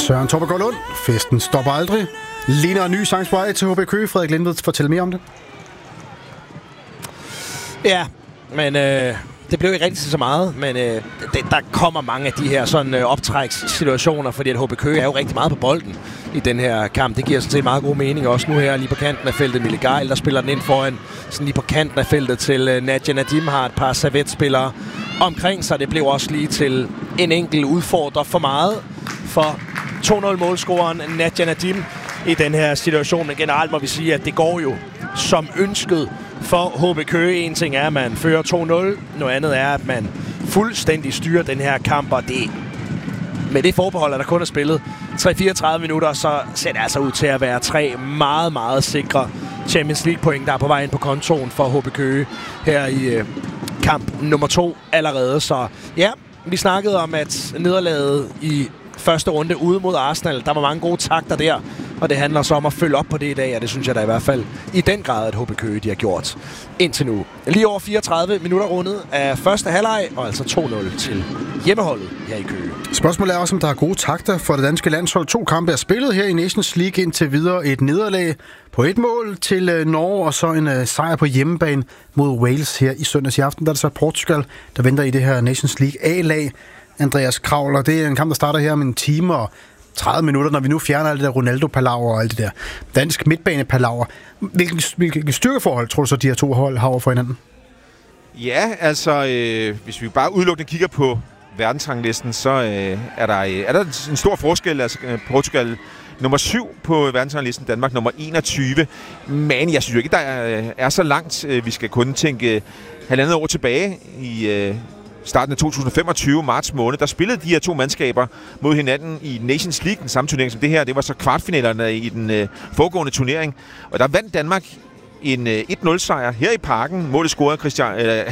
Søren Torben Gårdlund. Festen stopper aldrig. Ligner en ny sang på vej til HB Køge. Frederik Lindved, fortæl mere om det. Ja, men det blev ikke rigtig så meget, men der kommer mange af de her sådan optrækssituationer, fordi at HB Køge er jo rigtig meget på bolden i den her kamp. Det giver sådan set meget god mening også nu her lige på kanten af feltet. Mille Geil, der spiller den ind foran, sådan lige på kanten af feltet til Nadia Nadim, har et par servetspillere omkring sig. Det blev også lige til en enkelt udfordrer for meget for 2-0-målscoreren Nadia Nadim i den her situation. Men generelt må vi sige, at det går jo som ønsket for HB Køge. En ting er, at man fører 2-0. Noget andet er, at man fuldstændig styrer den her kamp. Og det, med det forbehold, at der kun er spillet 3-34 minutter, så ser det altså ud til at være 3 meget, meget sikre Champions League-point, der er på vej ind på kontoen for HB Køge her i kamp nummer 2 allerede. Så ja, vi snakkede om, at nederlaget i første runde ude mod Arsenal, der var mange gode takter der, og det handler så om at følge op på det i dag, og det synes jeg da i hvert fald i den grad, at HB Køge de har gjort indtil nu. Lige over 34 minutter rundet af første halvleg, og altså 2-0 til hjemmeholdet her i Køge. Spørgsmålet er også, om der er gode takter for det danske landshold. 2 kampe er spillet her i Nations League indtil videre. Et nederlag på 1 mål til Norge, og så en sejr på hjemmebane mod Wales her i søndags i aften. Der er det så Portugal, der venter i det her Nations League A-lag. Andreas Kravler, det er en kamp, der starter her om en time og 30 minutter, når vi nu fjerner alt det der Ronaldo-palaver og alt det der dansk midtbane-palaver. Hvilke styrkeforhold tror du så, de her 2 hold har over for hinanden? Ja, altså, hvis vi bare udelukkende kigger på verdensranglisten, så er der en stor forskel. Altså, Portugal nummer 7 på verdensranglisten, Danmark nummer 21. Men jeg synes jo ikke, der er så langt. Vi skal kun tænke 1,5 år tilbage i starten af 2025, marts måned, der spillede de her 2 mandskaber mod hinanden i Nations League, den samme turnering som det her. Det var så kvartfinalerne i den foregående turnering. Og der vandt Danmark en 1-0-sejr her i Parken. Målet scorede